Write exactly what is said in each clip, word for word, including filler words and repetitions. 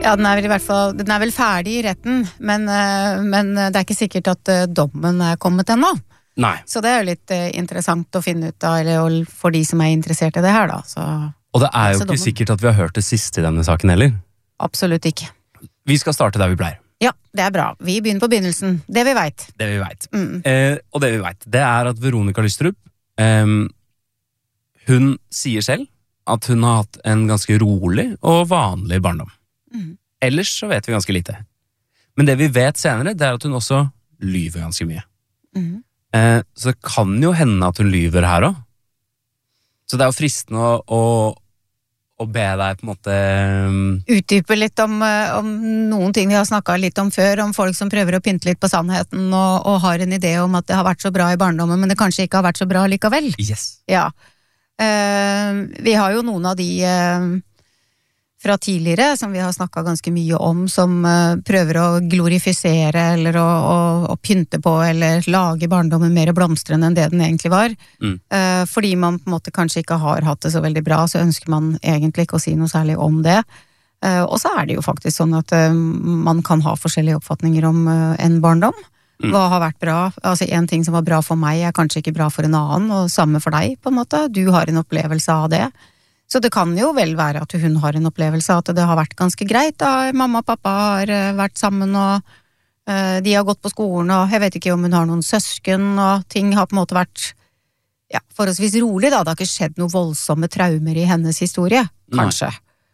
Ja, den er vel i hvert fall, den er vel ferdig i retten, men, men det er ikke sikkert at dommen er kommet ennå. Nei. Så det er jo litt interessant å finne ut av, eller for de som er interessert i det her da. Så, og det er jo ikke dommen. Sikkert at vi har hørt det siste i denne saken heller. Absolutt ikke. Vi skal starte der vi pleier. Ja, det er bra. Vi begynner på begynnelsen. Det vi vet. Det vi vet. Mm. Eh, og det vi vet, det er at Veronica Lystrup, eh, hun sier selv at hun har hatt en ganske rolig og vanlig barndom. Mm. Ellers så vet vi ganske lite. Men det vi vet senere, det er at hun også lyver ganske mye. Mm. Eh, så det kan jo hende at hun lyver her også. Så det er jo fristende å, å, å be deg på en måte um... utdype litt om, om noen ting vi har snakket litt om før, om folk som prøver å pynte litt på sannheten og, og har en idé om at det har vært så bra i barndommen, men det kanskje ikke har vært så bra likevel. Yes. Ja. Eh, vi har jo noen av de... Eh, fra tidligere, som vi har snakket ganske mye om, som uh, prøver å glorifisere eller å, å, å pynte på eller lage barndommen mer blomstrende enn det den egentlig var. Mm. Uh, fordi man på en måte kanskje ikke har hatt det så veldig bra, så ønsker man egentlig ikke å si noe særlig om det. Uh, og så er det jo faktisk sånn at uh, man kan ha forskjellige oppfatninger om uh, en barndom. Mm. Hva har vært bra? Altså en ting som var bra for meg er kanskje ikke bra for en annen, og samme for deg på en måte. Du har en opplevelse av det. Så det kan jo vel være at hun har en opplevelse av at det har vært ganske greit da mamma og pappa har vært sammen og uh, de har gått på skolen og jeg vet ikke om hun har noen søsken og ting har på en måte vært ja, forholdsvis rolig da, det har ikke skjedd noen voldsomme traumer i hennes historie, kanskje.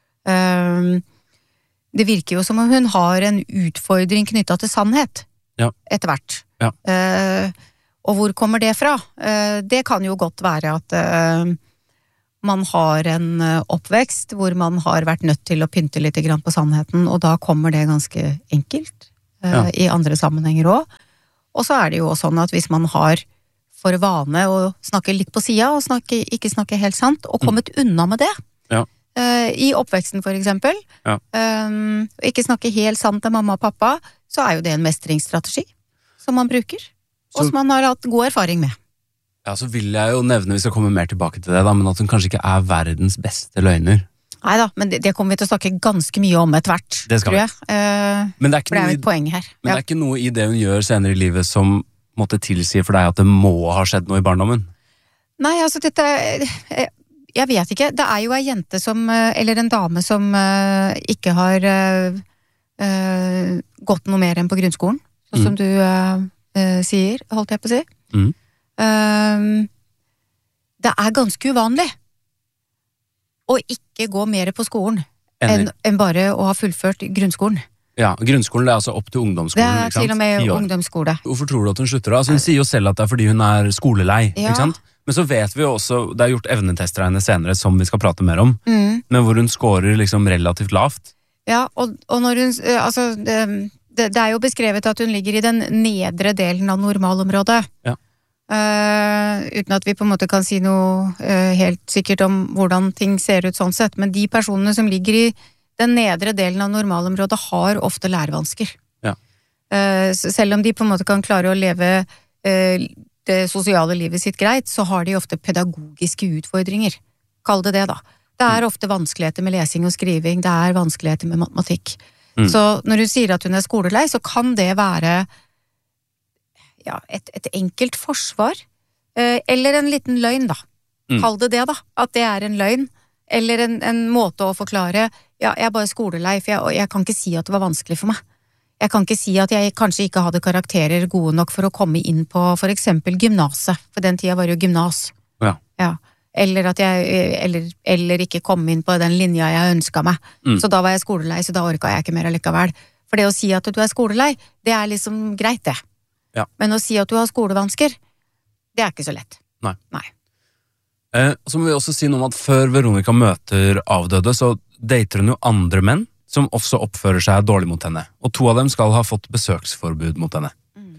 Uh, det virker jo som om hun har en utfordring knyttet til sannhet, ja. Etter hvert. Ja. Uh, og hvor kommer det fra? Uh, det kan jo godt være at uh, man har en oppvekst hvor man har vært nødt til å pynte litt grann på sannheten, og da kommer det ganske enkelt ja. uh, i andre sammenhenger også. Og så er det jo også sånn at hvis man har for vane å snakke litt på siden, og snakke, ikke snakke helt sant, og kommet mm. unna med det, ja. uh, i oppveksten for eksempel, ja. um, ikke snakke helt sant til mamma og pappa, så er jo det en mestringsstrategi som man bruker, og så, som man har hatt god erfaring med. Ja, så vil jeg jo nevne, vi skal komme mer tilbake til det da, men at hun kanskje ikke er verdens beste løgner. Neida, men det, det kommer vi til å snakke ganske mye om etter hvert. Det skal vi. Uh, men det er ikke, det er noe, et poeng her. Men ja. Det er ikke noe i det hun gjør senere i livet som måtte tilsi for deg at det må ha skjedd noe i barndommen? Nei, altså dette, jeg vet ikke. Det er jo en jente som, eller en dame som uh, ikke har uh, uh, gått noe mer enn på grunnskolen, sånn mm. som du uh, uh, sier, holdt jeg på å si. Mhm. Um, det er ganske uvanlig å ikke gå mer på skolen enn, enn bare å ha fullført grunnskolen. Ja, grunnskolen det er altså opp til ungdomsskolen. Det er til og med ungdomsskole. Hvorfor tror du at hun slutter da? Altså, hun sier jo selv at det er fordi hun er skolelei, ja. Ikke sant? Men så vet vi jo også, det er gjort evnetester av henne senere som vi skal prate mer om, mm. men hvor hun scorer liksom relativt lavt. Ja, og, og når hun, altså det, det, det er jo beskrevet at hun ligger i den nedre delen av normalområdet. Ja. Uh, uten at vi på en måte kan si noe uh, helt sikkert om hvordan ting ser ut sånn sett, men de personene som ligger i den nedre delen av normalområdet har ofte lærevansker. Ja. Uh, selv om de på en måte kan klare å leve uh, det sosiale livet sitt greit, så har de ofte pedagogiske utfordringer. Kall det det da. Det er ofte vanskeligheter med lesing og skriving, det er vanskeligheter med matematikk. Mm. Så når du sier at hun er skolelei, så kan det være ja, et, et enkelt forsvar, eh, eller en liten løgn da. Mm. Kall det det da, at det er en løgn, eller en, en måte å forklare, ja, jeg er bare skolelei, for jeg, jeg kan ikke si at det var vanskelig for meg. Jeg kan ikke si at jeg kanskje ikke hadde karakterer gode nok for å komme inn på for eksempel gymnaset, for den tida var jo gymnas. Ja. Ja. Eller at jeg, eller, eller ikke kom inn på den linja jeg ønsket meg. Mm. Så da var jeg skolelei, så da orket jeg ikke mer allikevel. For det å si at du er skolelei, det er liksom greit det. Ja. Men å si at du har skolevansker, det er ikke så lett. Nei. Nei. Eh, så må vi også si noe om at før Veronica møter avdøde, så dater hun jo andre menn som også oppfører seg dårlig mot henne. Og to av dem skal ha fått besøksforbud mot henne. Mm.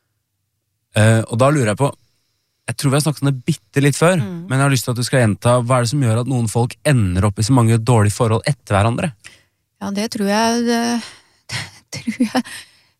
Eh, og da lurer jeg på, jeg tror vi har snakket om det bitte litt før, mm. men jeg har lyst til at du skal gjenta, hva er det som gjør at noen folk ender opp i så mange dårlige forhold etter hverandre? Ja, det tror jeg, det, det tror jeg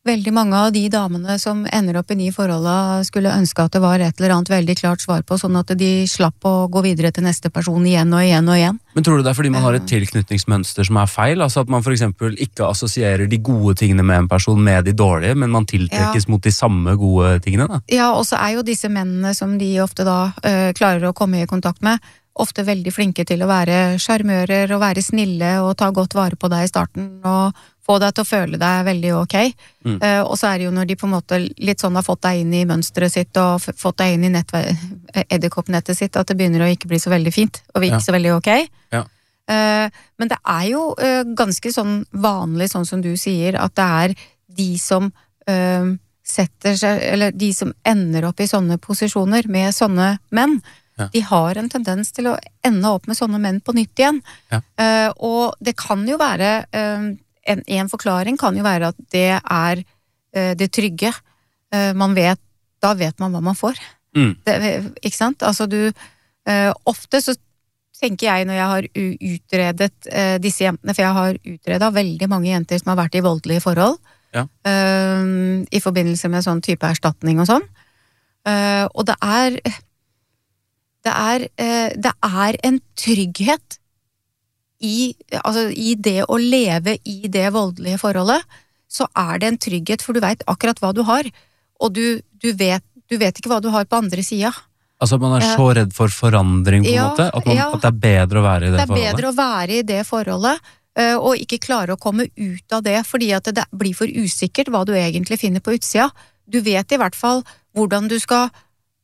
veldig mange av de damene som ender opp i nye forhold skulle ønske at det var et eller annet veldig klart svar på, sånn at de slapp å gå videre til neste person igjen og igjen og igjen. Men tror du det er fordi man har et tilknytningsmønster som er feil? Altså at man for eksempel ikke assosierer de gode tingene med en person med de dårlige, men man tiltrekkes ja. Mot de samme gode tingene da? Ja, og så er jo disse mennene som de ofte da øh, klarer å komme i kontakt med, ofte veldig flinke til å være sjarmører og være snille og ta godt vare på deg i starten og få deg til å føle deg veldig ok. Mm. Uh, og så er det jo når de på en måte litt sånn har fått deg inn i mønstret sitt og f- fått deg inn i edderkoppnettet sitt, at det begynner å ikke bli så veldig fint og virke ja. Så veldig ok. Ja. Uh, men det er jo uh, ganske sånn vanlig, sånn som du sier, at det er de som uh, setter seg, eller de som ender opp i sånne posisjoner med sånne menn, ja. De har en tendens til å ende opp med sånne menn på nytt igjen. Ja. Uh, og det kan jo være, uh, en, en forklaring kan jo være at det er uh, det trygge. Uh, man vet, da vet man hva man får. Mm. Det, ikke sant? Altså du, uh, ofte så tenker jeg når jeg har utredet uh, disse jentene, for jeg har utredet veldig mange jenter som har vært i voldelige forhold, ja. uh, i forbindelse med sånn type erstatning og sånn. Uh, og det er... Det er, det er en trygghet i, altså i det å leve i det voldelige forholdet, så er det en trygghet, for du vet akkurat hva du har, og du, du, vet, du vet ikke hva du har på andre siden. Altså man er så redd for forandring på en ja, måte, at, man, ja, at det er bedre å være i det, det forholdet? Det er bedre å være i det forholdet, og ikke klare å komme ut av det, fordi at det blir for usikkert hva du egentlig finner på utsida. Du vet i hvert fall hvordan du skal...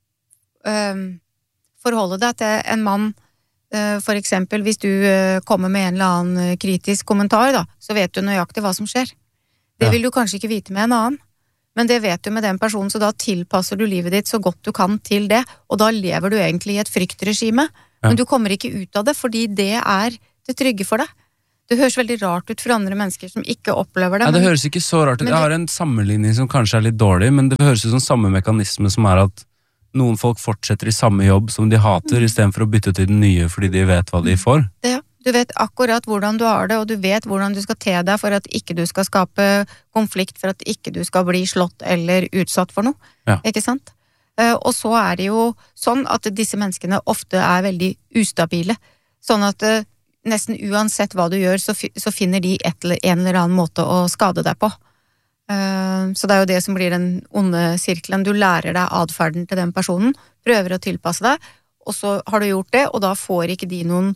Um, forholde deg til en mann, for eksempel hvis du kommer med en eller annen kritisk kommentar, da, så vet du nøyaktig hva som skjer. Det ja. Vil du kanskje ikke vite med en annen, men det vet du med den personen, så da tilpasser du livet ditt så godt du kan til det, og da lever du egentlig i et fryktregime, ja. Men du kommer ikke ut av det, fordi det er det trygge for deg. Det høres veldig rart ut for andre mennesker som ikke opplever det. Ja, det men, høres ikke så rart ut. Jeg det, har en sammenligning som kanskje er litt dårlig, men det høres ut som samme mekanisme som er at noen folk fortsetter i samme jobb som de hater, mm. i stedet for å bytte til den nye fordi de vet hva de får. Ja, du vet akkurat hvordan du har det, og du vet hvordan du skal te deg for at ikke du skal skape konflikt, for at ikke du skal bli slått eller utsatt for noe. Ja. Ikke sant? Og så er det jo sånn at disse menneskene ofte er veldig ustabile, sånn at nesten uansett hva du gjør, så, så finner de et eller, en eller annen måte å skade deg på. Så det er jo det som blir den onde sirkelen. Du lærer deg adferden til den personen, prøver å tilpasse deg, og så har du gjort det, og da får ikke de noen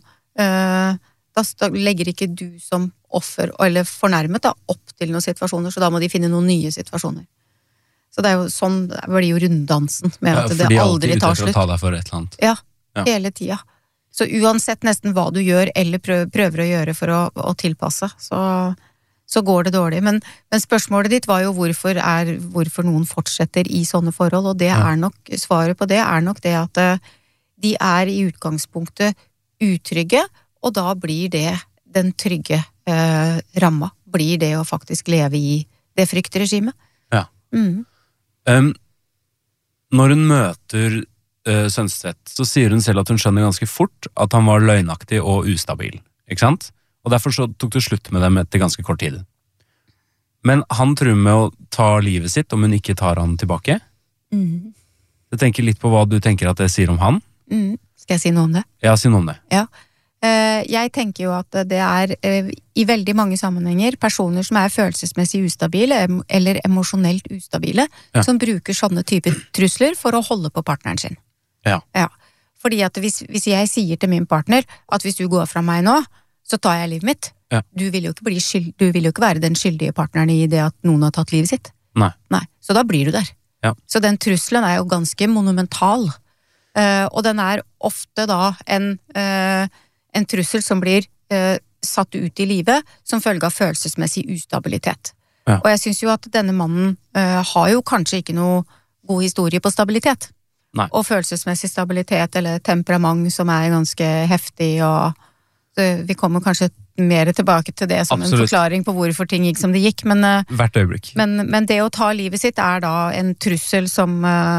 da legger ikke du som offer eller fornærmet da, opp til noen situasjoner, så da må de finne noen nye situasjoner. Så det er jo sånn, det blir jo runddansen med at ja, det aldri tar slutt. For de alltid ute etter å ta deg for et eller annet. Ja, ja, hele tida. Så uansett nesten hva du gjør eller prøver, prøver å gjøre for å, å tilpasse, så så går det dårlig. Men, men spørsmålet ditt var jo hvorfor, er, hvorfor noen fortsetter i sånne forhold, og det ja. Er nok, svaret på det er nok det at de er i utgangspunktet utrygge, og da blir det den trygge eh, ramma, blir det å faktisk leve i det fryktregimet. Ja. Mm. Um, når hun møter uh, Sønstvedt, så sier hun selv at hun skjønner ganske fort at han var løgnaktig og ustabil, ikke sant? Og derfor så tok det slutt med dem etter ganske kort tid. Men han truer med å ta livet sitt om hun ikke tar han tilbake. Mm. Jeg tenker litt på hva du tenker at det sier om han. Mm. Skal jeg si noe om det? Ja, si noe om det. Ja. Jeg tenker jo at det er i veldig mange sammenhenger personer som er følelsesmessig ustabile eller emosjonelt ustabile, ja. Som bruker sånne typer trusler for å holde på partneren sin. Ja. Ja. Fordi at hvis, hvis jeg sier til min partner at hvis du går fra meg nå, så tar jeg livet mitt. Ja. Du vil jo ikke bli skyld, du vil jo ikke være den skyldige partneren i det at noen har tatt livet sitt. Nei. Nei. Så da blir du der. Ja. Så den trusselen er jo ganske monumental. Uh, og den er ofte da en, uh, en trussel som blir uh, satt ut i livet som følge av følelsesmessig ustabilitet. Ja. Og jeg synes jo at denne mannen uh, har jo kanskje ikke noe god historie på stabilitet. Nei. Og følelsesmessig stabilitet eller temperament som er ganske heftig og vi kommer kanskje mer tilbake til det som Absolutt. En forklaring på hvorfor ting gikk som det gikk, men, hvert øyeblikk. Men, men det å ta livet sitt er da en trussel som,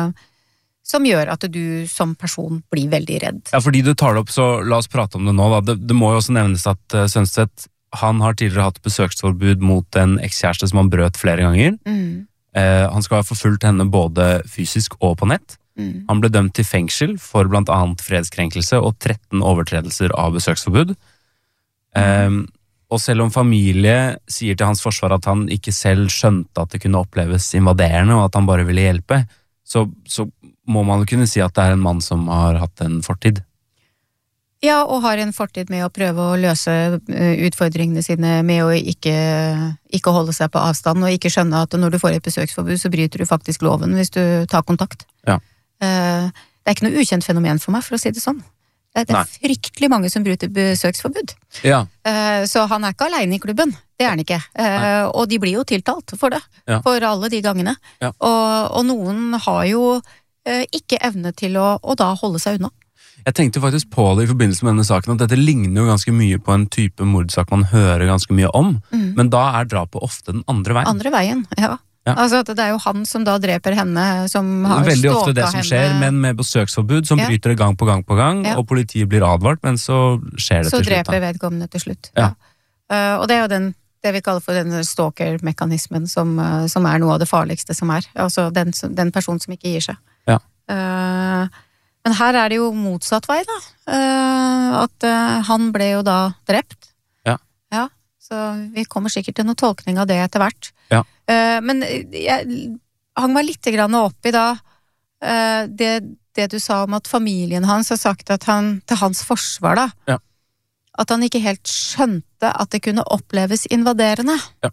som gjør at du som person blir veldig redd. Ja, fordi du tar det opp, så la oss prate om det nå da. Det, det må jo også nevnes at uh, Sønstvedt han har tidligere hatt besøksforbud mot en ekskjæreste som han brøt flere ganger. Mm. Eh, han skal ha forfulgt henne både fysisk og på nett. Mm. Han ble dømt til fengsel for blant annet fredskrenkelse og tretten overtredelser av besøksforbud. Eh, og selv om familie sier til hans forsvar at han ikke selv skjønte at det kunne oppleves invaderende, og at han bare ville hjelpe, så, så må man jo kunne si at det er en mann som har hatt en fortid. Ja, og har en fortid med å prøve å løse utfordringene sine med å ikke, ikke holde seg på avstand, og ikke skjønne at når du får et besøksforbud, så bryter du faktisk loven hvis du tar kontakt. Ja. Det er ikke noe ukjent fenomen for meg, for å si det sånn. Det er Nei. fryktelig mange som bryter besøksforbud. Ja. Så han er ikke alene i klubben, det er han ikke. Nei. Og de blir jo tiltalt for det, Ja. for alle de gangene. Ja. Og, og noen har jo ikke evne til å, å da holde seg unna. Jeg tenkte faktisk på det i forbindelse med denne saken, at dette ligner jo ganske mye på en type mordsak man hører ganske mye om, Mm. men da er drapet ofte den andre veien. Andre veien, ja. Ja. Altså, at det er jo han som da dreper henne, som har Veldig ofte stalket det som henne. skjer, men med besøksforbud som Ja. bryter det gang på gang på gang, Ja. og politiet blir advart, men så skjer det Så til slutt. dreper Da. vedkommende til slutt. Ja. Uh, og det er jo den, det vi kaller for den stalker-mekanismen, som, uh, som er noe av det farligste som er. Altså den, som- den personen som ikke gir seg. Ja. Uh, men her er det jo motsatt vei, da. Uh, at uh, han ble jo da drept. Ja. Ja. Så vi kommer sikkert til noe tolkning av det etter hvert. Ja. Uh, men jeg hang meg litt grann opp i da uh, det, det du sa om at familien hans har sagt at han, til hans forsvar da, Ja. at han ikke helt skjønte at det kunne oppleves invaderende. Ja.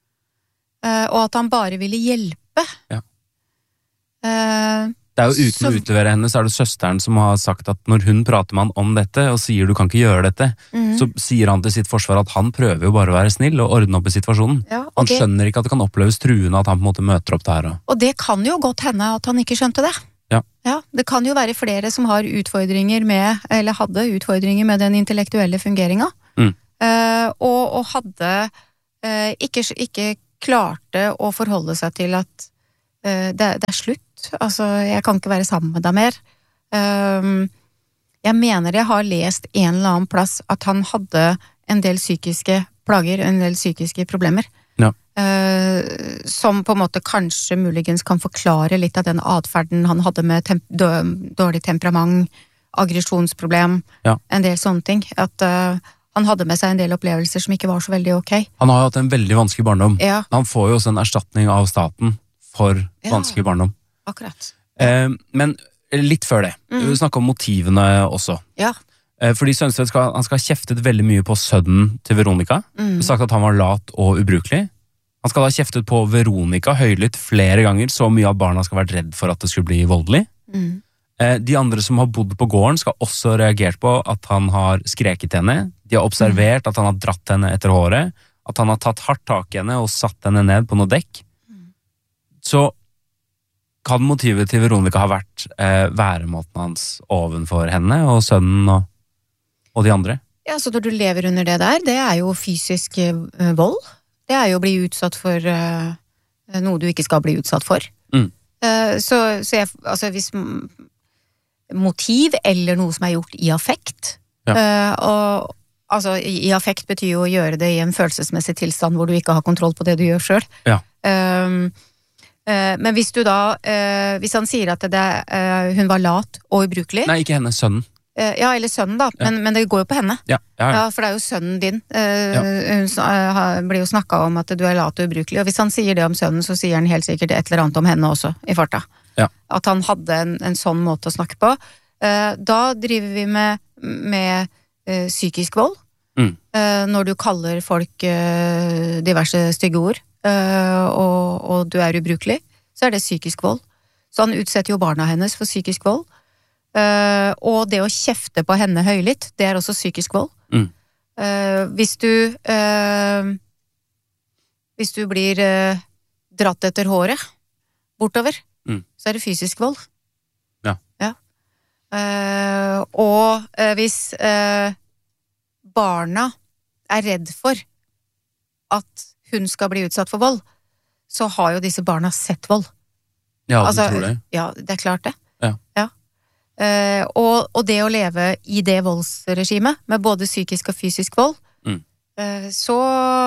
Uh, og at han bare ville hjelpe. Ja. Uh, Det er jo uten Så- å utlevere henne, så er det søsteren som har sagt at når hun prater med han om dette, og sier du kan ikke gjøre dette, mm, så sier han til sitt forsvar at han prøver jo bare å være snill og ordne opp i situasjonen. ja, og, Han det, skjønner ikke at det kan oppleves truende at han på en måte møter opp der. Og... og det kan jo godt hende at han ikke skjønte det. Ja. Det kan jo være flere som har utfordringer med, eller hadde utfordringer med den intellektuelle fungeringa, Mm. uh, og, og hadde uh, ikke, ikke klarte å forholde seg til at uh, det, det er slutt. Altså, jeg kan ikke være sammen med deg mer. Um, jeg mener jeg har lest en eller annen plass at han hadde en del psykiske plager, en del psykiske problemer. Ja. Uh, som på en måte kanskje muligens kan forklare litt av den adferden han hadde med temp dårlig temperament, aggresjonsproblem, Ja. en del sånne ting. At uh, han hadde med seg en del opplevelser som ikke var så veldig ok. Han har jo hatt en veldig vanskelig barndom. Ja, Han får jo også en erstatning av staten for Ja. vanskelig barndom. akkurat. Eh, men litt før det, Mm. vi vil snakke om motivene også. Ja. Eh, fordi Sønstedt skal, han skal ha kjeftet veldig mye på sønnen til Veronica. Mm. Sagt at han var lat og ubrukelig. Han skal ha kjeftet på Veronica høylytt flere ganger, så mye at barna skal ha vært redd for at det skulle bli voldelig. Mm. Eh, de andre som har bodd på gården skal også ha reagert på at han har skreket til henne. De har observert at han har dratt henne etter håret, at han har tatt hardt tak i henne og satt henne ned på noe dekk. Så kan motivet til Veronica ha vært eh, væremåten hans ovenfor henne og sønnen og, og de andre? Ja, så når du lever under det der, det er jo fysisk eh, vold. Det er jo å bli utsatt for eh, noe du ikke skal bli utsatt for. Mm. Eh, så, så jeg, altså hvis m- motiv eller noe som er gjort i affekt, Ja. eh, og altså i, i affekt betyr jo å gjøre det i en følelsesmessig tilstand hvor du ikke har kontroll på det du gjør selv. Ja. Um, eh, men hvis du da, eh, hvis han sier at det, eh, hun var lat og ubrukelig, Nei, ikke henne, sønnen. eh, ja, eller sønnen da, Ja. men, men det går jo på henne. Ja, ja, ja. Ja, for det er jo sønnen din. Eh, Ja. Hun sn- eh, har- blir jo snakket om at du er lat og ubrukelig, og hvis han sier det om sønnen, så sier han helt sikkert et eller annet om henne også, i farta. Ja. At han hadde en, en sånn måte å snakke på. Eh, da driver vi med, med eh, psykisk vold. Mm. Eh, når du kaller folk eh, diverse stygge ord, eh, og, og du er ubrukelig, så er det psykisk vold. Så han utsetter jo barna hennes for psykisk vold. Eh, og det å kjefte på henne høylytt, det er også psykisk vold. Mm. Eh, hvis du eh, Hvis du blir eh, dratt etter håret bortover, Mm. så er det fysisk vold. Ja. Ja. Eh, og eh, hvis eh, barna er redd for at hun skal bli utsatt for vold, så har jo disse barna sett vold. Ja, du Altså, tror det? Ja, det er klart det. Ja. Ja. Eh, og, og det å leve i det voldsregimet, med både psykisk og fysisk vold, Mm. eh, så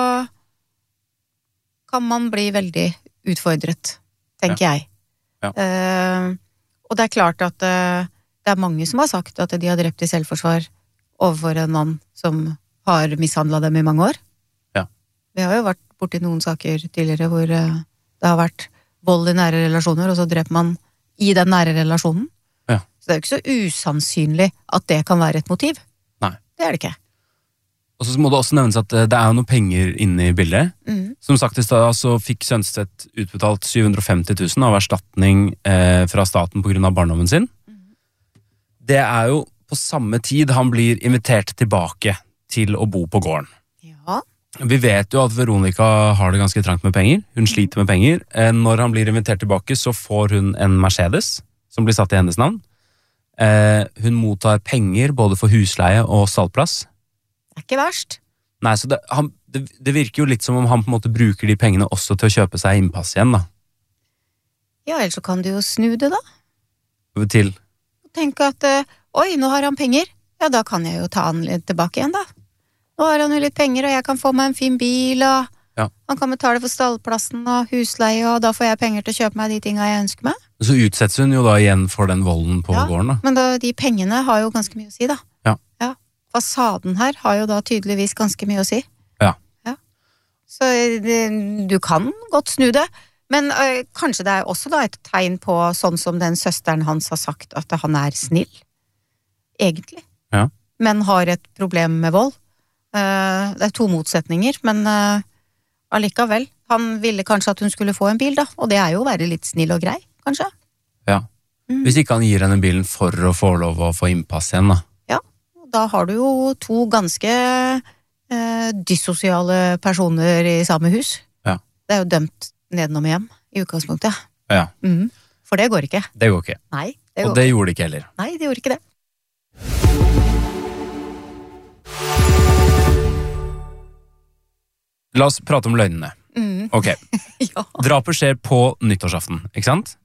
kan man bli veldig utfordret, tenker Ja. jeg. Ja. Eh, og det er klart at eh, det er mange som har sagt at de har drept i selvforsvar overfor en mann som har mishandlet dem i mange år. Ja. Vi har jo vært borti noen saker tidligere hvor eh, det har vært vold i nære relasjoner, og så dreper man i den nære relasjonen. Ja. Så det er jo ikke så usannsynlig at det kan være et motiv. Nei. Det er det ikke. Og så må det også nevnes at eh, det er jo noen penger inne i bildet. Mm. Som sagt i stad så fikk Sønstedt utbetalt syv hundre og femti tusen av erstatning eh, fra staten på grunn av barndommen sin. Det er jo på samme tid han blir invitert tilbake til å bo på gården. Ja. Vi vet jo at Veronica har det ganske trangt med penger. Hun sliter med penger. Eh, Når han blir invitert tilbake, så får hun en Mercedes, som blir satt i hennes navn. Eh, Hun mottar penger både for husleie og stallplass. Det er ikke verst. Nei, så det, han, det, det virker jo litt som om han på en måte bruker de pengene også til å kjøpe seg innpass igjen, da. Ja, ellers så kan du jo snu det, da. Til Tenk at, eh, oi, nå har han penger. Ja, da kan jeg jo ta han litt tilbake igjen, da. Nå har han jo litt penger, og jeg kan få meg en fin bil, og Ja. han kan betale for stallplassen og husleie, og da får jeg penger til å kjøpe meg de tingene jeg ønsker meg. Så utsettes hun jo da igjen for den volden på Ja. gården, da. Men da, de pengene har jo ganske mye å si, da. Ja. Ja. Fasaden her har jo da tydeligvis ganske mye å si. Ja. Ja. Så eh, det, du kan godt snu det, men øh, kanskje det er også da et tegn på sånn som den søsteren hans har sagt, at han er snill. Egentlig. Ja. Men har et problem med vold. Eh, det er to motsetninger, men eh, allikevel. Han ville kanskje at hun skulle få en bil, da, og det er jo å være litt snill og grei, kanskje. Ja. Mm. Hvis ikke han gir henne bilen for å få lov å få innpass igjen, da. Da har du jo to ganske eh, dissosiale personer i samme hus. Ja. Det er jo dømt nedenom hjem, i utgangspunktet. Ja. Mm. For det går ikke. Det går ikke. Nei, det Og går det ikke. gjorde det ikke heller. Nei, det gjorde ikke det. La oss prate om løgnene. Mm. Ok. Ja. Drapet skjer på nyttårsaften, ikke sant?